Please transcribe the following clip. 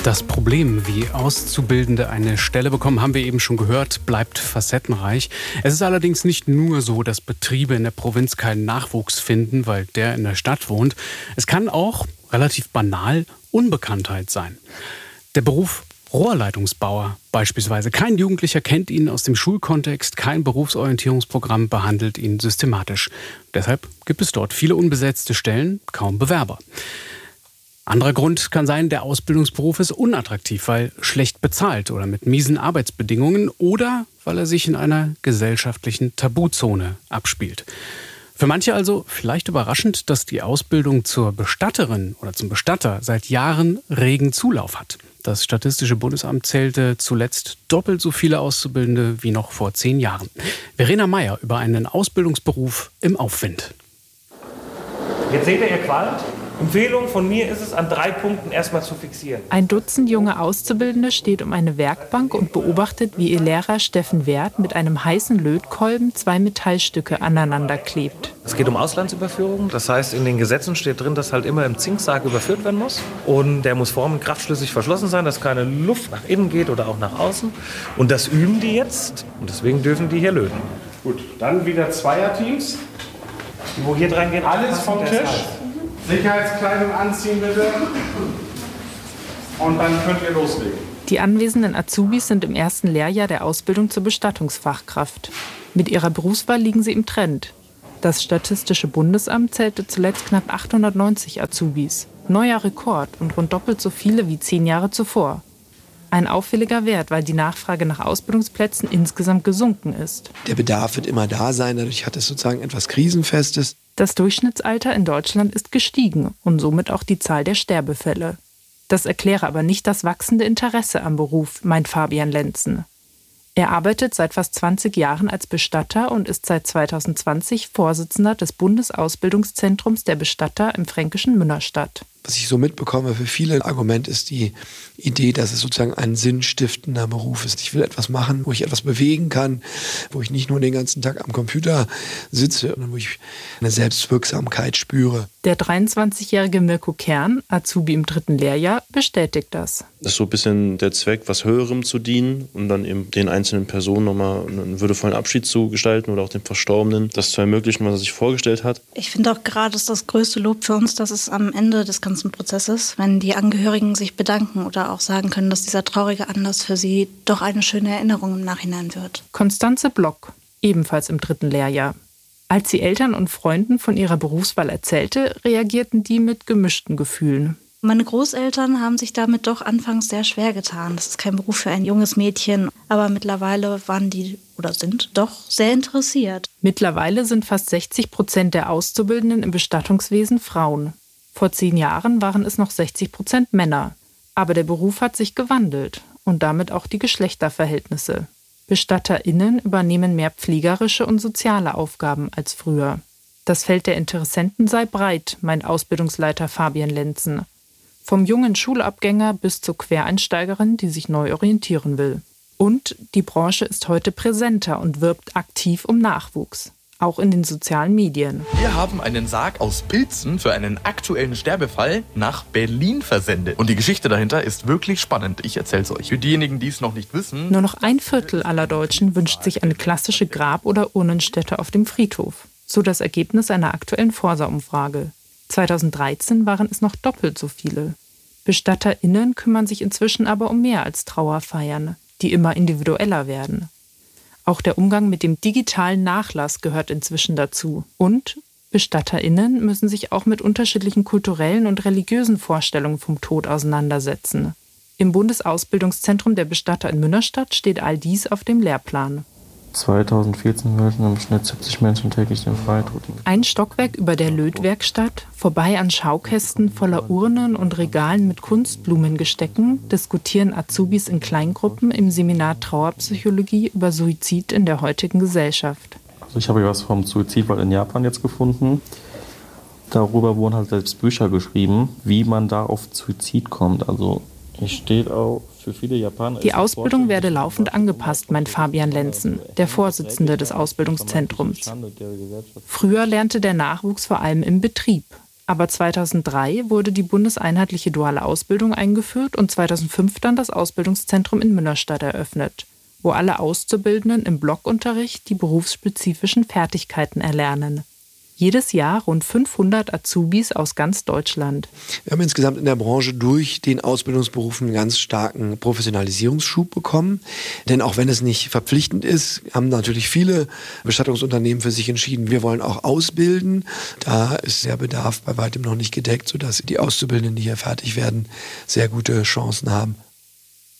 Das Problem, wie Auszubildende eine Stelle bekommen, haben wir eben schon gehört, bleibt facettenreich. Es ist allerdings nicht nur so, dass Betriebe in der Provinz keinen Nachwuchs finden, weil der in der Stadt wohnt. Es kann auch, relativ banal, Unbekanntheit sein. Der Beruf Rohrleitungsbauer beispielsweise. Kein Jugendlicher kennt ihn aus dem Schulkontext, kein Berufsorientierungsprogramm behandelt ihn systematisch. Deshalb gibt es dort viele unbesetzte Stellen, kaum Bewerber. Anderer Grund kann sein, der Ausbildungsberuf ist unattraktiv, weil schlecht bezahlt oder mit miesen Arbeitsbedingungen oder weil er sich in einer gesellschaftlichen Tabuzone abspielt. Für manche also vielleicht überraschend, dass die Ausbildung zur Bestatterin oder zum Bestatter seit Jahren regen Zulauf hat. Das Statistische Bundesamt zählte zuletzt doppelt so viele Auszubildende wie noch vor 10 Jahren. Verena Meyer über einen Ausbildungsberuf im Aufwind. Jetzt seht ihr Qual. Empfehlung von mir ist es, an 3 Punkten erstmal zu fixieren. Ein Dutzend junge Auszubildende steht um eine Werkbank und beobachtet, wie ihr Lehrer Steffen Werth mit einem heißen Lötkolben 2 Metallstücke aneinander klebt. Es geht um Auslandsüberführung. Das heißt, in den Gesetzen steht drin, dass halt immer im Zinksarg überführt werden muss. Und der muss formen- und kraftschlüssig verschlossen sein, dass keine Luft nach innen geht oder auch nach außen. Und das üben die jetzt. Und deswegen dürfen die hier löten. Gut, dann wieder Zweierteams. Die, wo hier reingehen, alles vom Tisch. Sicherheitskleidung anziehen bitte. Und dann könnt ihr loslegen. Die anwesenden Azubis sind im ersten Lehrjahr der Ausbildung zur Bestattungsfachkraft. Mit ihrer Berufswahl liegen sie im Trend. Das Statistische Bundesamt zählte zuletzt knapp 890 Azubis. Neuer Rekord und rund doppelt so viele wie 10 Jahre zuvor. Ein auffälliger Wert, weil die Nachfrage nach Ausbildungsplätzen insgesamt gesunken ist. Der Bedarf wird immer da sein, dadurch hat es sozusagen etwas Krisenfestes. Das Durchschnittsalter in Deutschland ist gestiegen und somit auch die Zahl der Sterbefälle. Das erkläre aber nicht das wachsende Interesse am Beruf, meint Fabian Lenzen. Er arbeitet seit fast 20 Jahren als Bestatter und ist seit 2020 Vorsitzender des Bundesausbildungszentrums der Bestatter im fränkischen Münnerstadt. Was ich so mitbekomme, für viele ein Argument ist die Idee, dass es sozusagen ein sinnstiftender Beruf ist. Ich will etwas machen, wo ich etwas bewegen kann, wo ich nicht nur den ganzen Tag am Computer sitze, sondern wo ich eine Selbstwirksamkeit spüre. Der 23-jährige Mirko Kern, Azubi im 3. Lehrjahr, bestätigt das. Das ist so ein bisschen der Zweck, was Höherem zu dienen und dann eben den einzelnen Personen nochmal einen würdevollen Abschied zu gestalten oder auch dem Verstorbenen, das zu ermöglichen, was er sich vorgestellt hat. Ich finde auch gerade, ist das größte Lob für uns, dass es am Ende des ganzen Prozesses, wenn die Angehörigen sich bedanken oder auch sagen können, dass dieser traurige Anlass für sie doch eine schöne Erinnerung im Nachhinein wird. Konstanze Block, ebenfalls im 3. Lehrjahr. Als sie Eltern und Freunden von ihrer Berufswahl erzählte, reagierten die mit gemischten Gefühlen. Meine Großeltern haben sich damit doch anfangs sehr schwer getan. Das ist kein Beruf für ein junges Mädchen, aber mittlerweile waren die oder sind doch sehr interessiert. Mittlerweile sind fast 60% der Auszubildenden im Bestattungswesen Frauen. Vor 10 Jahren waren es noch 60% Männer. Aber der Beruf hat sich gewandelt und damit auch die Geschlechterverhältnisse. BestatterInnen übernehmen mehr pflegerische und soziale Aufgaben als früher. Das Feld der Interessenten sei breit, meint Ausbildungsleiter Fabian Lenzen. Vom jungen Schulabgänger bis zur Quereinsteigerin, die sich neu orientieren will. Und die Branche ist heute präsenter und wirbt aktiv um Nachwuchs. Auch in den sozialen Medien. Wir haben einen Sarg aus Pilzen für einen aktuellen Sterbefall nach Berlin versendet. Und die Geschichte dahinter ist wirklich spannend. Ich erzähle es euch. Für diejenigen, die es noch nicht wissen. Nur noch 1/4 aller Deutschen wünscht sich eine klassische Grab- oder Urnenstätte auf dem Friedhof. So das Ergebnis einer aktuellen Forsa-Umfrage. 2013 waren es noch doppelt so viele. BestatterInnen kümmern sich inzwischen aber um mehr als Trauerfeiern, die immer individueller werden. Auch der Umgang mit dem digitalen Nachlass gehört inzwischen dazu. Und BestatterInnen müssen sich auch mit unterschiedlichen kulturellen und religiösen Vorstellungen vom Tod auseinandersetzen. Im Bundesausbildungszentrum der Bestatter in Münnerstadt steht all dies auf dem Lehrplan. 2014 hörten im Schnitt 70 Menschen täglich den Freitod. Ein Stockwerk über der Lötwerkstatt, vorbei an Schaukästen voller Urnen und Regalen mit Kunstblumengestecken, diskutieren Azubis in Kleingruppen im Seminar Trauerpsychologie über Suizid in der heutigen Gesellschaft. Also ich habe hier was vom Suizidwald in Japan jetzt gefunden. Darüber wurden halt selbst Bücher geschrieben, wie man da auf Suizid kommt. Also es steht auch für viele Japaner. Die Ausbildung werde laufend angepasst, meint Fabian Lenzen, der Vorsitzende des Ausbildungszentrums. Früher lernte der Nachwuchs vor allem im Betrieb. Aber 2003 wurde die bundeseinheitliche duale Ausbildung eingeführt und 2005 dann das Ausbildungszentrum in Münnerstadt eröffnet, wo alle Auszubildenden im Blockunterricht die berufsspezifischen Fertigkeiten erlernen. Jedes Jahr rund 500 Azubis aus ganz Deutschland. Wir haben insgesamt in der Branche durch den Ausbildungsberuf einen ganz starken Professionalisierungsschub bekommen. Denn auch wenn es nicht verpflichtend ist, haben natürlich viele Bestattungsunternehmen für sich entschieden, wir wollen auch ausbilden. Da ist der Bedarf bei weitem noch nicht gedeckt, sodass die Auszubildenden, die hier fertig werden, sehr gute Chancen haben,